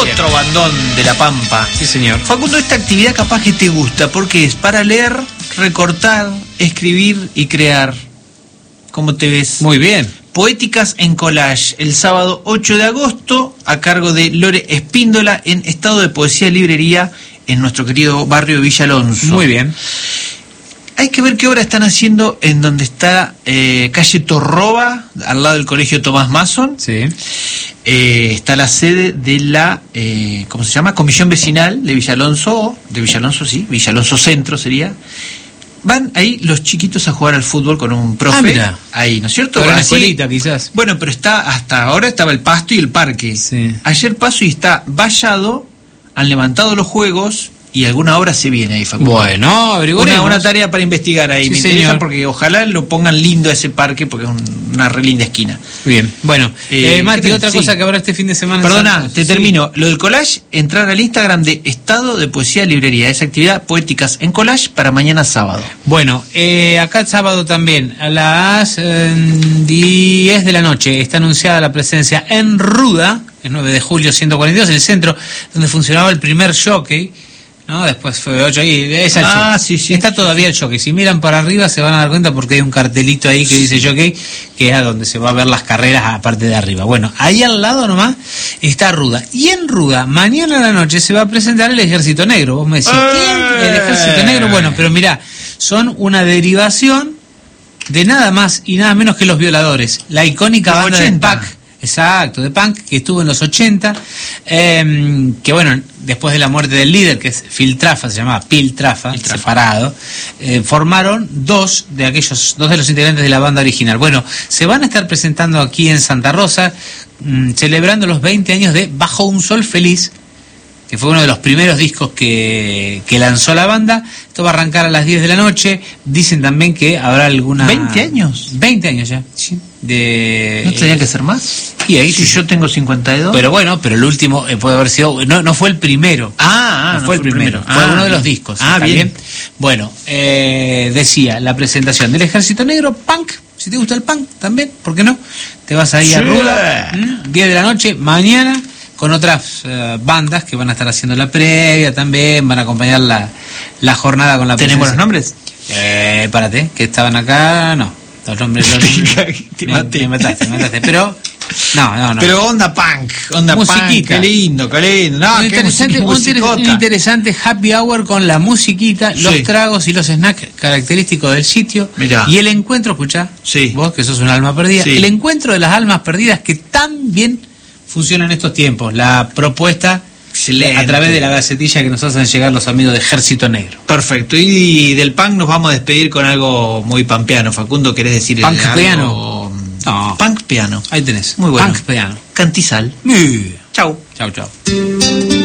Otro bandón de La Pampa. Sí, señor. Facundo, esta actividad capaz que te gusta, porque es para leer, recortar, escribir y crear. ¿Cómo te ves? Muy bien. Poéticas en Collage, el sábado 8 de agosto, a cargo de Lore Espíndola, en Estado de Poesía y Librería, en nuestro querido barrio de Villa Alonso. Muy bien. Hay que ver qué obra están haciendo en donde está calle Torroba, al lado del colegio Tomás Mason. Sí. Está la sede de la, ¿cómo se llama? Comisión Vecinal de Villa Alonso, sí, Villa Alonso Centro sería. Van ahí los chiquitos a jugar al fútbol con un profe. Mira. Ahí, ¿no es cierto? Pero una Así, escuelita, quizás. Bueno, pero hasta ahora estaba el pasto y el parque. Sí. Ayer paso y está vallado, han levantado los juegos y alguna obra se viene ahí, Facundo. Bueno, averiguaremos. Una tarea para investigar ahí, Sí, me interesa, señor. porque ojalá lo pongan lindo a ese parque, porque es una re linda esquina. Bien, bueno, Mati, otra cosa que habrá este fin de semana. Perdona, te termino. Lo del collage, entrar al Instagram de Estado de Poesía y Librería. Esa actividad, Poéticas en Collage, para mañana sábado. Bueno, acá el sábado también, a las 10 de la noche, está anunciada la presencia en Ruda, el 9 de julio 142, el centro donde funcionaba el primer jockey. ¿No? Después fue 8 y esa sí. Está todavía el jockey. Si miran para arriba se van a dar cuenta porque hay un cartelito ahí que dice jockey, que es a donde se va a ver las carreras a parte de arriba. Bueno, ahí al lado nomás está Ruda. Y en Ruda, mañana a la noche se va a presentar el Ejército Negro. Vos me decís, ¿quién? El Ejército Negro. Bueno, pero mirá, son una derivación de nada más y nada menos que Los Violadores, la icónica banda de punk. Exacto, de punk, que estuvo en los 80, que bueno, después de la muerte del líder, que es Phil Trafa, se llamaba Phil Trafa, separado, formaron dos de los integrantes de la banda original. Bueno, se van a estar presentando aquí en Santa Rosa, celebrando los 20 años de Bajo un Sol Feliz, que fue uno de los primeros discos que lanzó la banda. Esto va a arrancar a las 10 de la noche. Dicen también que habrá alguna... ¿20 años? 20 años ya, sí. ¿No tenía que ser más? Y ahí si yo tengo 52. Pero bueno, pero el último puede haber sido... No fue el primero. No fue el primero. Fue uno de los discos. Bien. Bueno, decía, la presentación del Ejército Negro, punk. Si te gusta el punk también, ¿por qué no? Te vas ahí a Ruda, 10 de la noche, mañana, con otras bandas que van a estar haciendo la previa también, van a acompañar la jornada con la presencia. ¿Tenemos los nombres? Párate, que estaban acá, no. Los nombres. Me mataste. Pero, no. Pero onda punk, musiquita. Qué lindo. No, un interesante happy hour con la musiquita, los tragos y los snacks característicos del sitio. Mirá. Y el encuentro, escuchá, vos que sos un alma perdida, el encuentro de las almas perdidas que tan bien funciona en estos tiempos. La propuesta excelente a través de la gacetilla que nos hacen llegar los amigos de Ejército Negro. Perfecto. Y del punk nos vamos a despedir con algo muy pampeano. Facundo, ¿querés decir punk algo? Piano? No. Punk piano. Ahí tenés. Muy bueno. Punk piano. Cantizal. Chau. Chau.